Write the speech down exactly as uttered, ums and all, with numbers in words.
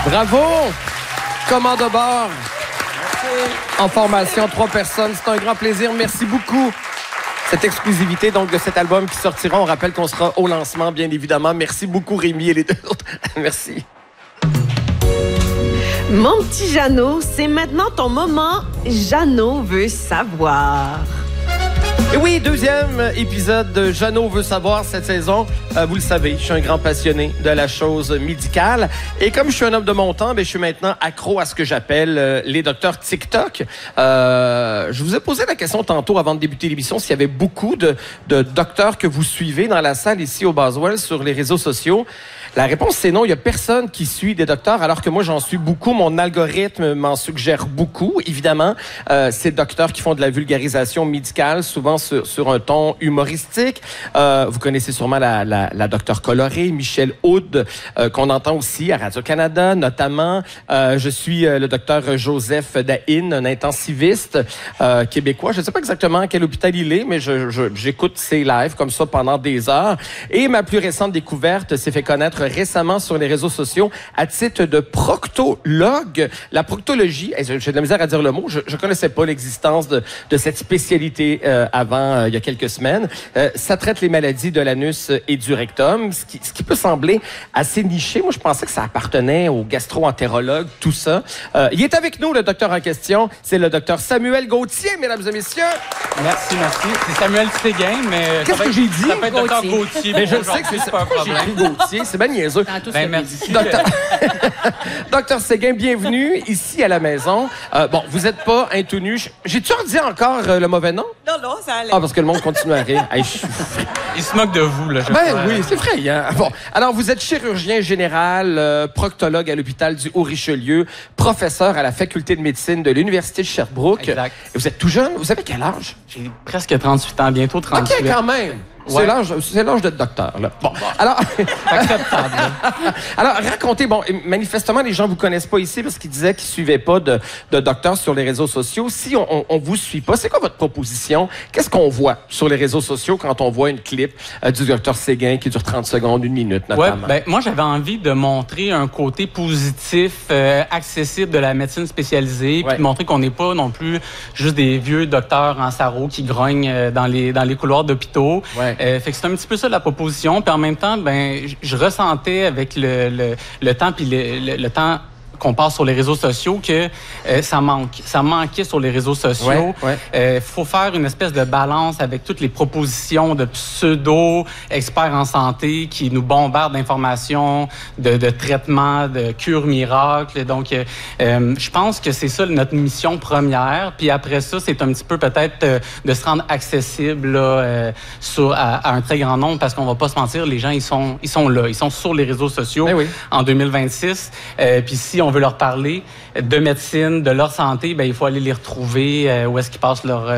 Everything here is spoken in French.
Bravo! Commande de bord. En formation, trois personnes. C'est un grand plaisir. Merci beaucoup. Cette exclusivité donc de cet album qui sortira, on rappelle qu'on sera au lancement, bien évidemment. Merci beaucoup, Rémi et les deux autres. Merci. Mon petit Jeannot, c'est maintenant ton moment. Jeannot veut savoir. Et oui, deuxième épisode de Jeannot veut savoir cette saison. Euh, vous le savez, je suis un grand passionné de la chose médicale. Et comme je suis un homme de mon temps, ben, je suis maintenant accro à ce que j'appelle euh, les docteurs TikTok. Euh, je vous ai posé la question tantôt avant de débuter l'émission s'il y avait beaucoup de, de docteurs que vous suivez dans la salle ici au Boswell sur les réseaux sociaux. La réponse, c'est non. Il n'y a personne qui suit des docteurs, alors que moi, j'en suis beaucoup. Mon algorithme m'en suggère beaucoup. Évidemment, euh, ces docteurs qui font de la vulgarisation médicale, souvent sur, sur un ton humoristique. Euh, vous connaissez sûrement la, la, la docteure colorée, Michelle Hood, euh, qu'on entend aussi à Radio-Canada, notamment. Euh, je suis euh, le docteur Joseph Dahin, un intensiviste euh, québécois. Je ne sais pas exactement à quel hôpital il est, mais je, je, j'écoute ses lives comme ça pendant des heures. Et ma plus récente découverte s'est fait connaître récemment sur les réseaux sociaux à titre de proctologue. La proctologie, j'ai de la misère à dire le mot, je ne connaissais pas l'existence de, de cette spécialité euh, avant, euh, il y a quelques semaines. Euh, ça traite les maladies de l'anus et du rectum, ce qui, ce qui peut sembler assez niché. Moi, je pensais que ça appartenait aux gastro-entérologues, tout ça. Euh, il est avec nous, le docteur en question. C'est le docteur Samuel Gauthier, mesdames et messieurs. Merci, merci. C'est Samuel Séguin, mais... Qu'est-ce que j'ai dit? Ça peut être docteur Gauthier. Mais je le sais que c'est pas un problème. J'ai écrit Gauthier, c'est bien niaiseux. Ben, merci. Docteur... Docteur Séguin, bienvenue ici à la maison. Euh, bon, vous n'êtes pas un tout nu. J'ai-tu redit encore euh, le mauvais nom? Non, non, ça allait. Ah, parce que le monde continue à rire. Hey, je... Il se moque de vous, là. Je Ben crois. oui, c'est effrayant. Bon, alors vous êtes chirurgien général, euh, proctologue à l'hôpital du Haut-Richelieu, professeur à la faculté de médecine de l'Université de Sherbrooke. Exact. Et vous êtes tout jeune. Vous avez quel âge? J'ai presque trente-huit ans, bientôt trente-huit. OK, quand même. C'est Ouais. l'âge, c'est l'âge d'être docteur, là. Bon, alors... Acceptable. alors, racontez, bon, manifestement, les gens vous connaissent pas ici parce qu'ils disaient qu'ils suivaient pas de, de docteur sur les réseaux sociaux. Si on, on, on vous suit pas, c'est quoi votre proposition? Qu'est-ce qu'on voit sur les réseaux sociaux quand on voit une clip euh, du docteur Séguin qui dure trente secondes, une minute, notamment? Ouais, ben, moi, j'avais envie de montrer un côté positif, euh, accessible de la médecine spécialisée, Ouais. puis de montrer qu'on n'est pas non plus juste des vieux docteurs en sarrau qui grognent euh, dans les, dans les couloirs d'hôpitaux. Ouais. Euh, fait que c'est un petit peu ça la proposition. Puis en même temps, ben, je- je ressentais avec le, le, le temps puis le, le, le temps qu'on passe sur les réseaux sociaux que euh, ça manque. Ça manquait sur les réseaux sociaux. Ouais, ouais. Euh, faut faire une espèce de balance avec toutes les propositions de pseudo-experts en santé qui nous bombardent d'informations, de, de traitements, de cures miracles. Donc, euh, euh, je pense que c'est ça notre mission première. Puis après ça, c'est un petit peu peut-être euh, de se rendre accessible là, euh, sur, à, à un très grand nombre parce qu'on va pas se mentir, les gens, ils sont, ils sont là. Ils sont sur les réseaux sociaux Ben oui. en deux mille vingt-six. Euh, Puis si on veut leur parler de médecine, de leur santé, ben il faut aller les retrouver euh, où est-ce qu'ils passent leur,